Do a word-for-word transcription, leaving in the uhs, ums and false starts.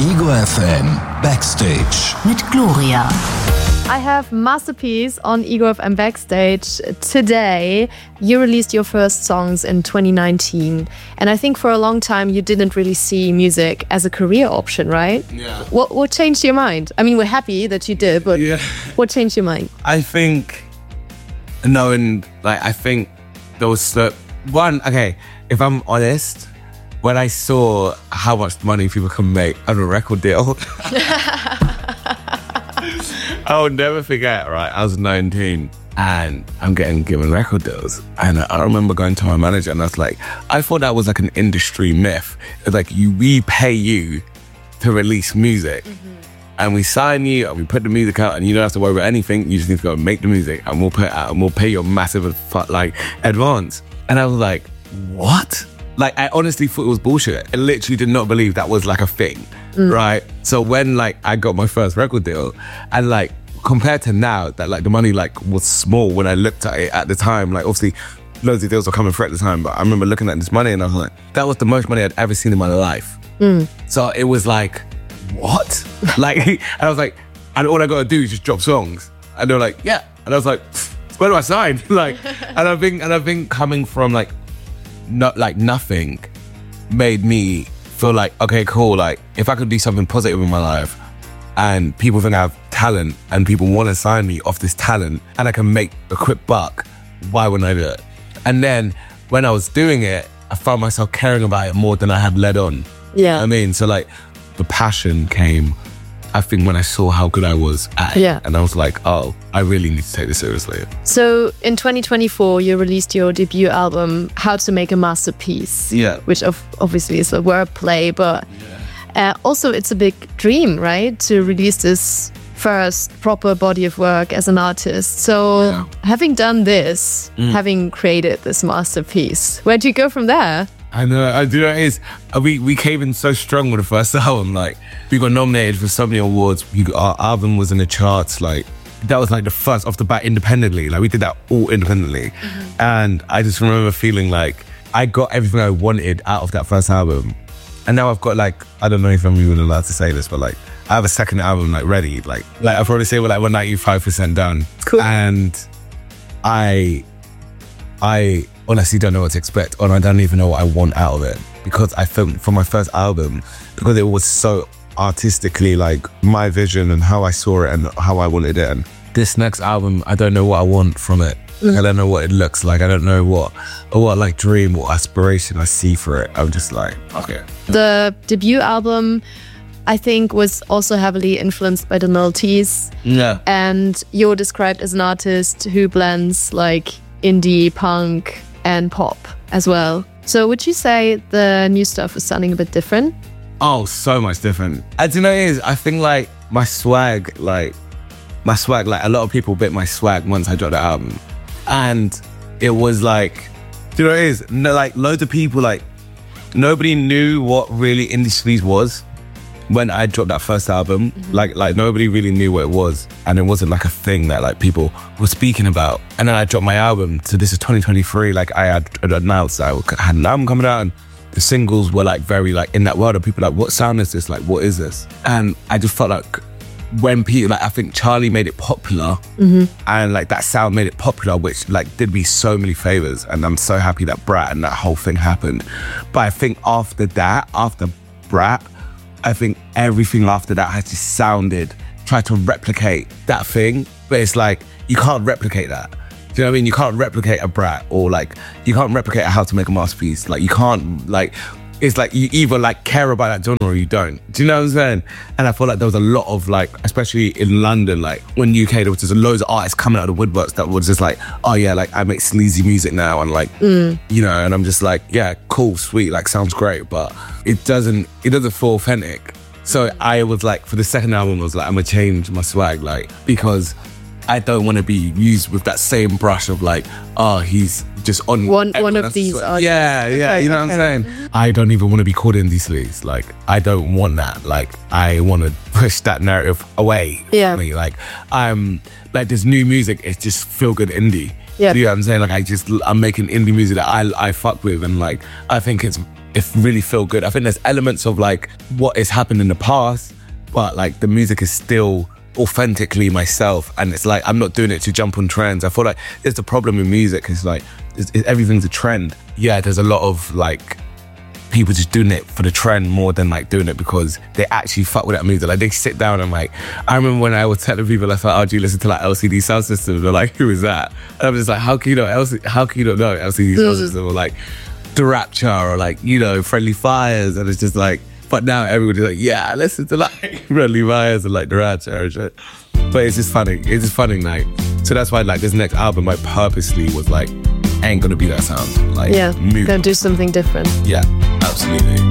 Ego F M Backstage mit Gloria. I have Masterpiece on Ego F M Backstage today. You released your first songs in twenty nineteen, and I think for a long time you didn't really see music as a career option, right? Yeah. What what changed your mind? I mean, we're happy that you did, but yeah. What changed your mind? I think knowing, like, I think there was so, one, okay, if I'm honest, when I saw how much money people can make on a record deal, I'll never forget, right? I was nineteen and I'm getting given record deals. And I remember going to my manager and I was like, I thought that was like an industry myth. It's like, you, we pay you to release music. Mm-hmm. And we sign you and we put the music out and you don't have to worry about anything. You just need to go and make the music and we'll put it out and we'll pay you a massive like advance. And I was like, what? Like, I honestly thought it was bullshit. I literally did not believe that was like a thing, mm. right? So when like I got my first record deal and like compared to now that like the money like was small when I looked at it at the time, like obviously loads of deals were coming through at the time, but I remember looking at this money and I was like, that was the most money I'd ever seen in my life. Mm. So it was like, what? Like, and I was like, and all I gotta do is just drop songs. And they were like, yeah. And I was like, where do I sign? Like, and I think, and I think coming from like, not like nothing made me feel like, okay, cool. Like if I could do something positive in my life and people think I have talent and people want to sign me off this talent and I can make a quick buck, why wouldn't I do it? And then when I was doing it, I found myself caring about it more than I had led on. Yeah. I mean, so like the passion came, I think, when I saw how good I was at it. Yeah. And I was like, oh, I really need to take this seriously. So in twenty twenty-four, you released your debut album, How to Make a Masterpiece. Yeah. Which of, obviously is a wordplay, but yeah. uh, also it's a big dream, right? To release this first proper body of work as an artist. So yeah. having done this, mm. having created this masterpiece, where do you go from there? I know, I do know it is. We we came in so strong with the first album. Like, we got nominated for so many awards. We got, our album was in the charts. Like, that was like the first off the bat independently. Like, we did that all independently. Mm-hmm. And I just remember feeling like I got everything I wanted out of that first album. And now I've got like, I don't know if I'm even allowed to say this, but like, I have a second album like ready. Like, like I'll probably say we're like we're ninety-five percent done. Cool. And I, I honestly don't know what to expect, and I don't even know what I want out of it, because I felt for my first album, because it was so artistically like my vision and how I saw it and how I wanted it. And this next album, I don't know what I want from it. Mm. I don't know what it looks like. I don't know what or what like dream or aspiration I see for it. I'm just like, okay. The debut album, I think, was also heavily influenced by the noughties. Yeah. And you're described as an artist who blends like indie, punk, and pop as well. So would you say the new stuff is sounding a bit different? Oh, so much different. And you know what it is? I think like my swag, like my swag, like a lot of people bit my swag once I dropped the album. And it was like, do you know what it is? No, like loads of people, like nobody knew what really indie sleaze was when I dropped that first album. Mm-hmm. Like, like nobody really knew what it was, and it wasn't like a thing that like people were speaking about. And then I dropped my album. So this is twenty twenty-three. Like I had announced that I had an album coming out, and the singles were like very like in that world of people like, what sound is this? Like, what is this? And I just felt like when people, like I think Charlie made it popular, mm-hmm. and like that sound made it popular, which like did me so many favors. And I'm so happy that Brat and that whole thing happened. But I think after that, after Brat, I think everything after that has just sounded, tried to replicate that thing, but it's like, you can't replicate that. Do you know what I mean? You can't replicate a Brat, or like, you can't replicate How to Make a Masterpiece. Like, you can't, like, it's like, you either like care about that genre or you don't. Do you know what I'm saying? And I feel like there was a lot of like, especially in London, like when U K, there was just loads of artists coming out of the woodworks that was just like, oh yeah, like I make sleazy music now, and like, mm. you know, and I'm just like, yeah, cool, sweet, like sounds great, but it doesn't, it doesn't feel authentic. So I was like, for the second album, I was like, I'm gonna change my swag, like, because I don't want to be used with that same brush of like, oh, he's just on one one of these artists. Yeah, yeah, okay, you know okay. what I'm saying? I don't even want to be called indie sleaze. Like, I don't want that. Like, I want to push that narrative away yeah. from me. Like, I'm like, this new music is just feel good indie. Yeah. You know what I'm saying? Like, I just, I'm making indie music that I I fuck with, and like, I think it's it really feel good. I think there's elements of like what has happened in the past, but like the music is still authentically myself, and it's like I'm not doing it to jump on trends. I feel like there's the problem with music is like it's, it, everything's a trend. Yeah, there's a lot of like people just doing it for the trend more than like doing it because they actually fuck with that music. Like they sit down and like, I remember when I was telling people, I thought, oh, do you listen to like L C D Sound System? They're like, who is that? And I'm just like, how can you know L C D, how can you not know L C D Sound System? Or like The Rapture, or like, you know, Friendly Fires. And it's just like, but now everybody's like, yeah, listen to like Friendly Fires and like The Rapture and shit. But it's just funny. It's just funny, like, so that's why like this next album, I purposely was like, ain't gonna be that sound. Like, yeah, move. gonna do something different. Yeah, absolutely.